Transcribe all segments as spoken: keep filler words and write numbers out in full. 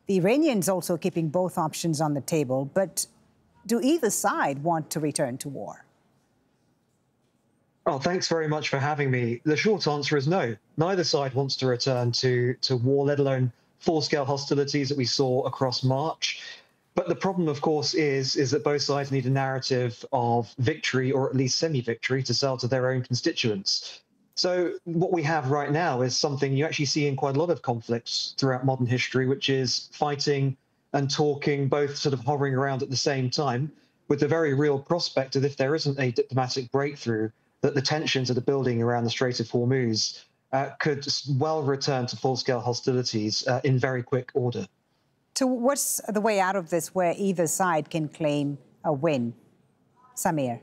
The Iranians also keeping both options on the table. But do either side want to return to war? Oh, thanks very much for having me. The short answer is no. Neither side wants to return to, to war, let alone full-scale hostilities that we saw across March. But the problem, of course, is, is that both sides need a narrative of victory, or at least semi-victory, to sell to their own constituents. So what we have right now is something you actually see in quite a lot of conflicts throughout modern history, which is fighting and talking, both sort of hovering around at the same time, with the very real prospect that if there isn't a diplomatic breakthrough, that the tensions that are building around the Strait of Hormuz uh, could well return to full-scale hostilities uh, in very quick order. So what's the way out of this where either side can claim a win? Samir?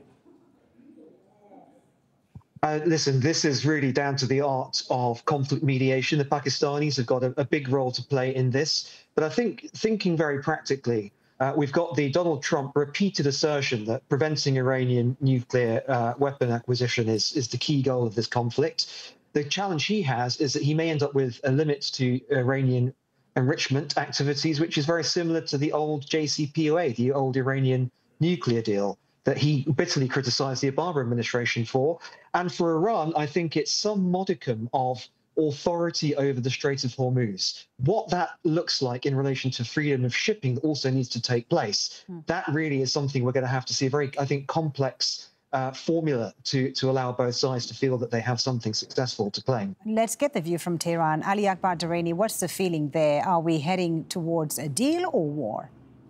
Uh, listen, this is really down to the art of conflict mediation. The Pakistanis have got a, a big role to play in this. But I think, thinking very practically, Uh, we've got the Donald Trump repeated assertion that preventing Iranian nuclear uh, weapon acquisition is, is the key goal of this conflict. The challenge he has is that he may end up with a limit to Iranian enrichment activities, which is very similar to the old J C P O A, the old Iranian nuclear deal that he bitterly criticized the Obama administration for. And for Iran, I think it's some modicum of authority over the Strait of Hormuz. What that looks like in relation to freedom of shipping also needs to take place. Mm. That really is something we're going to have to see a very, I think, complex uh, formula to, to allow both sides to feel that they have something successful to claim. Let's get the view from Tehran. Ali Akbar Durrani, what's the feeling there? Are we heading towards a deal or war?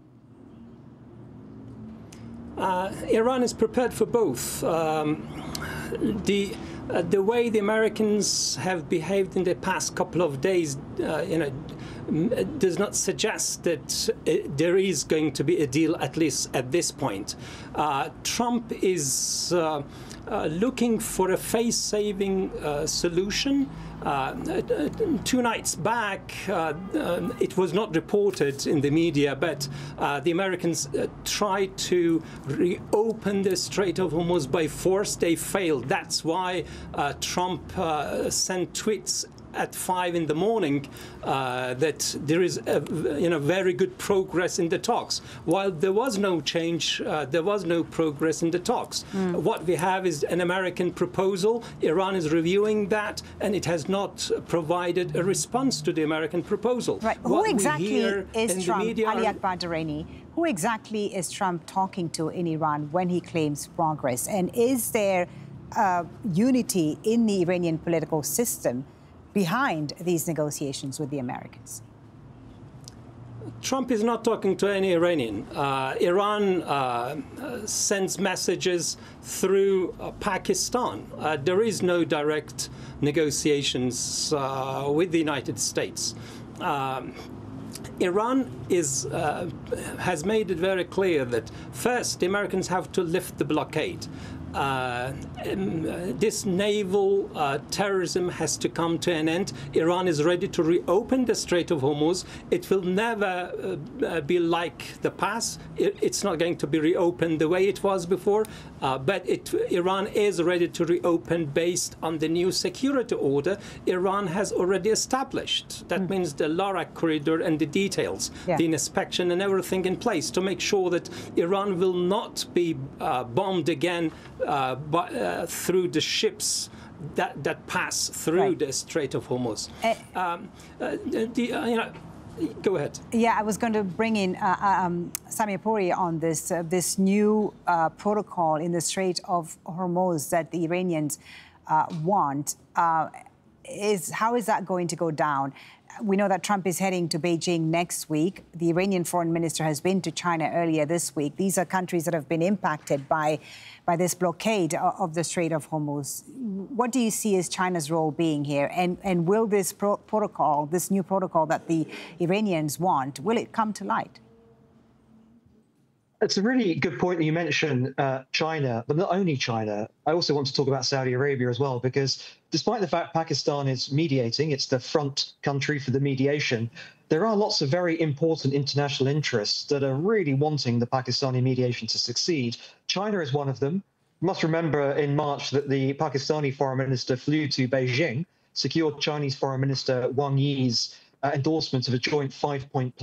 Uh, Iran is prepared for both. Um, the Uh, the way the Americans have behaved in the past couple of days, uh, you know, does not suggest that uh, there is going to be a deal, at least at this point. Uh, Trump is uh, uh, looking for a face-saving uh, solution. Uh, two nights back, uh, uh, it was not reported in the media, but uh, the Americans uh, tried to reopen the Strait of Hormuz by force. They failed. That's why uh, Trump uh, sent tweets at five in the morning uh, that there is a, you know, very good progress in the talks. While there was no change, uh, there was no progress in the talks. Mm. What we have is an American proposal. Iran is reviewing that, and it has not provided a response to the American proposal. Right. Who what exactly is Trump, Ali are... Akbar Durrani, who exactly is Trump talking to in Iran when he claims progress? And is there uh, unity in the Iranian political system behind these negotiations with the Americans? Trump is not talking to any Iranian. Uh, Iran uh, sends messages through uh, Pakistan. Uh, there is no direct negotiations uh, with the United States. Um, Iran is, uh, has made it very clear that first the Americans have to lift the blockade. Uh, this naval uh, terrorism has to come to an end. Iran is ready to reopen the Strait of Hormuz. It will never uh, be like the past. It, it's not going to be reopened the way it was before, uh, but it, Iran is ready to reopen based on the new security order Iran has already established. That mm. means the Larak corridor and the details, yeah. the inspection and everything in place to make sure that Iran will not be uh, bombed again Uh, but, uh, through the ships that, that pass through right. the Strait of Hormuz. Uh, um, uh, the, uh, you know, go ahead. Yeah, I was going to bring in uh, um, Samir Puri on this, uh, this new uh, protocol in the Strait of Hormuz that the Iranians uh, want. Uh, is, how is that going to go down? We know that Trump is heading to Beijing next week. The Iranian foreign minister has been to China earlier this week. These are countries that have been impacted by, by this blockade of the Strait of Hormuz. What do you see as China's role being here? And, and will this pro protocol, this new protocol that the Iranians want, will it come to light? It's a really good point that you mentioned uh, China, but not only China. I also want to talk about Saudi Arabia as well, because despite the fact Pakistan is mediating, it's the front country for the mediation, there are lots of very important international interests that are really wanting the Pakistani mediation to succeed. China is one of them. You must remember in March that the Pakistani foreign minister flew to Beijing, secured Chinese foreign minister Wang Yi's uh, endorsement of a joint five-point plan